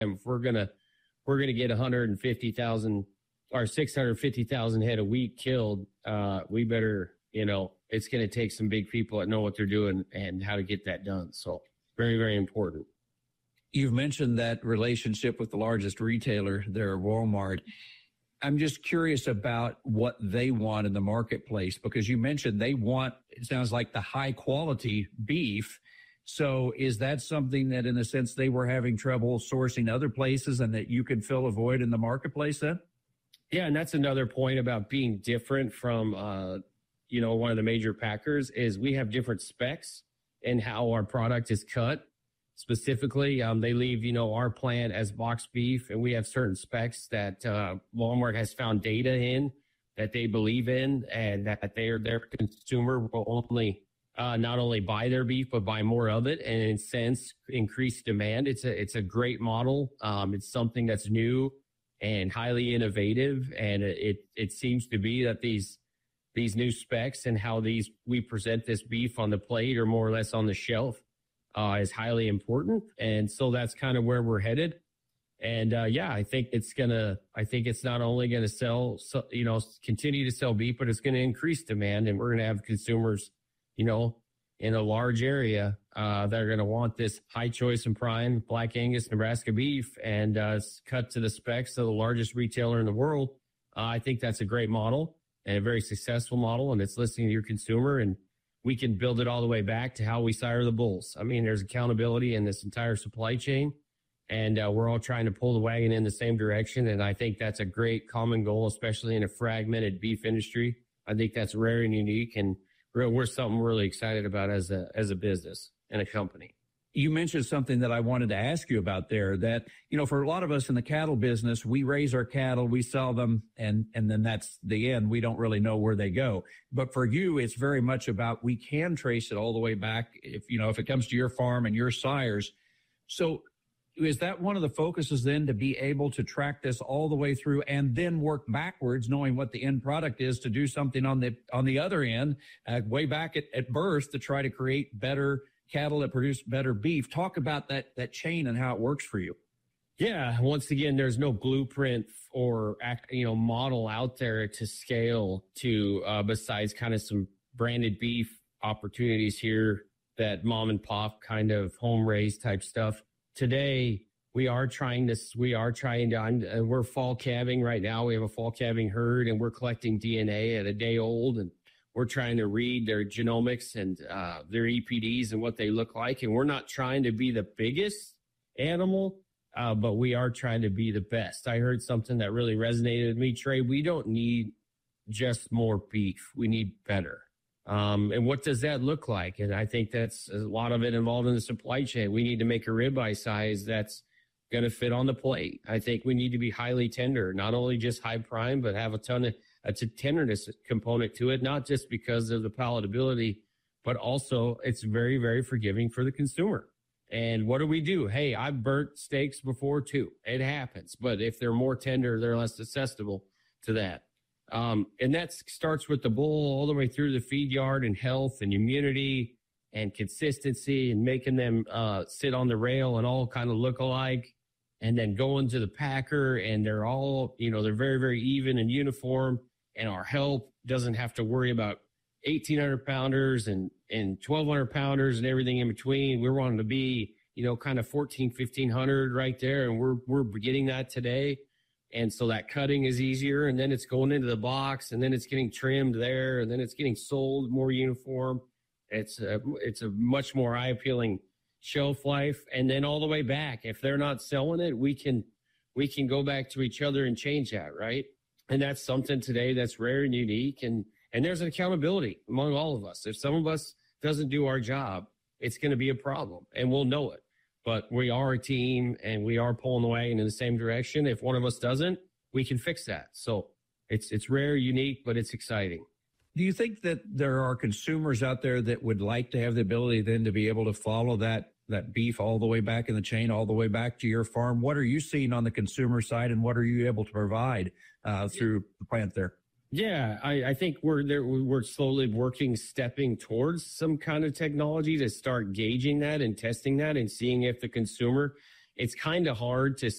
if we're gonna get 150,000 or 650,000 head a week killed, we better, it's gonna take some big people that know what they're doing and how to get that done. So very, very important. You've mentioned that relationship with the largest retailer there, Walmart. I'm just curious about what they want in the marketplace, because you mentioned they want, it sounds like, the high quality beef. So is that something that, in a sense, they were having trouble sourcing other places and that you can fill a void in the marketplace then? Yeah, and that's another point about being different from, one of the major packers is we have different specs in how our product is cut. Specifically, they leave, our plant as boxed beef, and we have certain specs that Walmart has found data in that they believe in, and that their consumer will only not only buy their beef but buy more of it, and in a sense increase demand. It's a great model. It's something that's new and highly innovative, and it seems to be that these new specs and how we present this beef on the plate or more or less on the shelf is highly important. And so that's kind of where we're headed. And I think it's not only going to continue to sell beef, but it's going to increase demand. And we're going to have consumers, in a large area that are going to want this high choice and prime Black Angus Nebraska beef and cut to the specs of the largest retailer in the world. I think that's a great model and a very successful model. And it's listening to your consumer, and we can build it all the way back to how we sire the bulls. I mean, there's accountability in this entire supply chain, and we're all trying to pull the wagon in the same direction. And I think that's a great common goal, especially in a fragmented beef industry. I think that's rare and unique, and we're something we're really excited about as a business and a company. You mentioned something that I wanted to ask you about there, that, for a lot of us in the cattle business, we raise our cattle, we sell them, and then that's the end. We don't really know where they go. But for you, it's very much about, we can trace it all the way back if it comes to your farm and your sires. So is that one of the focuses then, to be able to track this all the way through and then work backwards, knowing what the end product is, to do something on the other end, way back at birth, to try to create better cattle that produce better beef? Talk about that chain and how it works for you. Yeah. Once again, there's no blueprint or model out there to scale to besides kind of some branded beef opportunities here, that mom and pop kind of home raised type stuff. Today, we're fall calving right now. We have a fall calving herd, and we're collecting DNA at a day old, and we're trying to read their genomics and their EPDs and what they look like. And we're not trying to be the biggest animal, but we are trying to be the best. I heard something that really resonated with me, Trey. We don't need just more beef. We need better. And what does that look like? And I think that's a lot of it involved in the supply chain. We need to make a ribeye size that's going to fit on the plate. I think we need to be highly tender, not only just high prime, but have a tenderness component to it, not just because of the palatability, but also it's very, very forgiving for the consumer. And what do? Hey, I've burnt steaks before too. It happens. But if they're more tender, they're less susceptible to that. And that starts with the bull all the way through the feed yard, and health and immunity and consistency, and making them sit on the rail and all kind of look alike. And then going to the packer, and they're all, they're very, very even and uniform. And our help doesn't have to worry about 1,800 pounders and 1,200 pounders and everything in between. We're wanting to be, kind of 1,500 right there. And we're getting that today. And so that cutting is easier, and then it's going into the box, and then it's getting trimmed there, and then it's getting sold more uniform. It's a much more eye-appealing shelf life. And then all the way back, if they're not selling it, we can go back to each other and change that, right? And that's something today that's rare and unique. And there's an accountability among all of us. If some of us doesn't do our job, it's going to be a problem, and we'll know it. But we are a team, and we are pulling the wagon in the same direction. If one of us doesn't, we can fix that. So it's rare, unique, but it's exciting. Do you think that there are consumers out there that would like to have the ability then to be able to follow that beef all the way back in the chain, all the way back to your farm? What are you seeing on the consumer side, and what are you able to provide through the plant there? Yeah, I think we're slowly stepping towards some kind of technology to start gauging that and testing that and seeing if the consumer it's kind of hard to